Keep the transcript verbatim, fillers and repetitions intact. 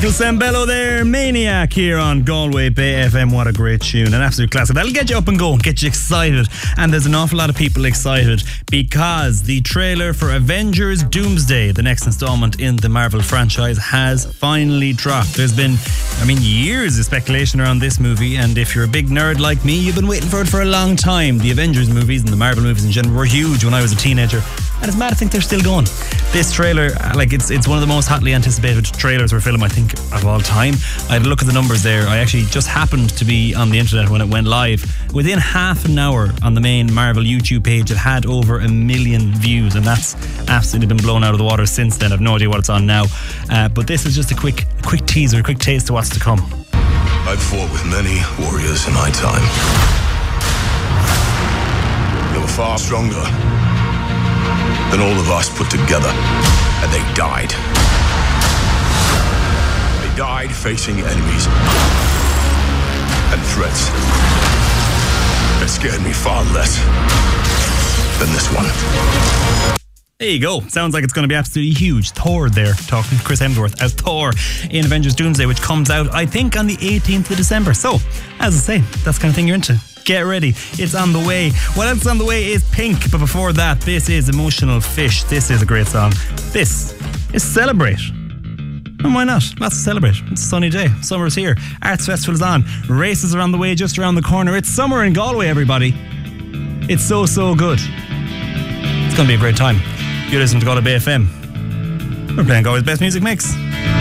Michael Sembello there, Maniac here on Galway Bay F M. What a great tune, an absolute classic. That'll get you up and going, get you excited. And there's an awful lot of people excited because the trailer for Avengers Doomsday, the next installment in the Marvel franchise, has finally dropped. There's been, I mean, years of speculation around this movie, and if you're a big nerd like me, you've been waiting for it for a long time. The Avengers movies and the Marvel movies in general were huge when I was a teenager, and it's mad to think they're still going. This trailer, like, it's it's one of the most hotly anticipated trailers for film, I think, of all time. I had a look at the numbers there. I actually just happened to be on the internet when it went live. Within half an hour on the main Marvel YouTube page, it had over a million views, and that's absolutely been blown out of the water since then. I've no idea what it's on now. Uh, but this is just a quick, a quick teaser, a quick taste of what's to come. I've fought with many warriors in my time. They were far stronger than all of us put together, and they died. They died facing enemies and threats that scared me far less than this one. There you go. Sounds like it's going to be absolutely huge. Thor there, talking to Chris Hemsworth as Thor in Avengers Doomsday, which comes out, I think, on the eighteenth of December. So, as I say, that's the kind of thing you're into. Get ready, it's on the way. What else is on the way is Pink, but before that, this is Emotional Fish. This is a great song. This is Celebrate. And why not? Lots to celebrate. It's a sunny day. Summer's here. Arts Festival is on. Races are on the way, just around the corner. It's summer in Galway, everybody. It's so, so good. It's going to be a great time. You're listening to Galway Bay F M. We're playing Galway's best music mix.